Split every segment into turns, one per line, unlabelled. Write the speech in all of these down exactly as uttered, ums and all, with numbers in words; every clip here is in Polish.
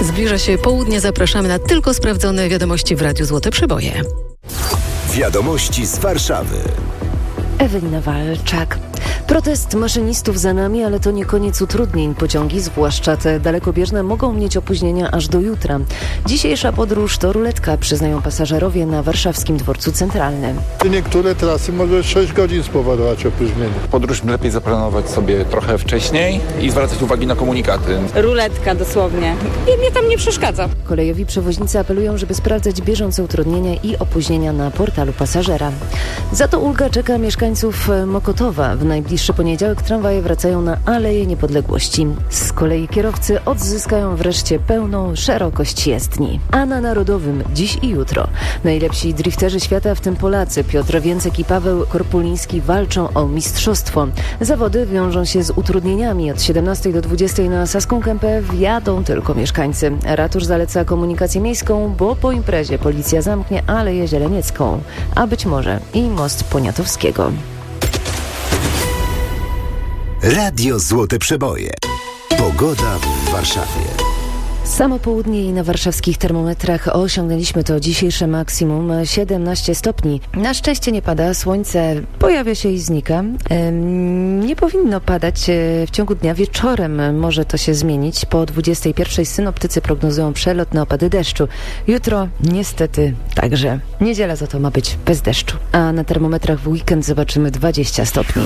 Zbliża się południe, zapraszamy na tylko sprawdzone wiadomości w Radiu Złote Przeboje.
Wiadomości z Warszawy.
Ewelina Walczak. Protest maszynistów za nami, ale to nie koniec utrudnień. Pociągi, zwłaszcza te dalekobieżne, mogą mieć opóźnienia aż do jutra. Dzisiejsza podróż to ruletka, przyznają pasażerowie na warszawskim dworcu centralnym.
Niektóre trasy może sześć godzin spowodować opóźnienie.
Podróż lepiej zaplanować sobie trochę wcześniej i zwracać uwagi na komunikaty.
Ruletka dosłownie. I mnie tam nie przeszkadza.
Kolejowi przewoźnicy apelują, żeby sprawdzać bieżące utrudnienia i opóźnienia na portalu pasażera. Za to ulga czeka mieszkańców Mokotowa. W najbliższy poniedziałek tramwaje wracają na Aleję Niepodległości. Z kolei kierowcy odzyskają wreszcie pełną szerokość jezdni. A na Narodowym dziś i jutro najlepsi drifterzy świata, w tym Polacy Piotr Więcek i Paweł Korpuliński, walczą o mistrzostwo. Zawody wiążą się z utrudnieniami. Od siedemnastej do dwudziestej na Saską Kępę wjadą tylko mieszkańcy. Ratusz zaleca komunikację miejską, bo po imprezie policja zamknie Aleję Zieleniecką, a być może i most Poniatowskiego.
Radio Złote Przeboje. Pogoda w Warszawie.
Samo południe i na warszawskich termometrach osiągnęliśmy to dzisiejsze maksimum siedemnaście stopni. Na szczęście nie pada, słońce pojawia się i znika. Ehm, nie powinno padać w ciągu dnia. Wieczorem może to się zmienić. Po dwudziestej pierwszej synoptycy prognozują przelotne opady deszczu. Jutro niestety także. Niedziela za to ma być bez deszczu. A na termometrach w weekend zobaczymy dwadzieścia stopni.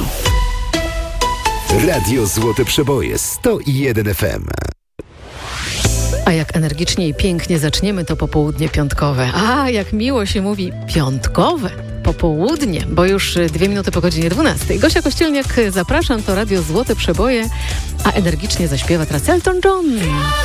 Radio Złote Przeboje sto jeden F M.
A jak energicznie i pięknie zaczniemy to popołudnie piątkowe. A jak miło się mówi piątkowe popołudnie, bo już dwie minuty po godzinie dwunastej. Gosia Kościelniak, zapraszam, to Radio Złote Przeboje, a energicznie zaśpiewa teraz Elton John.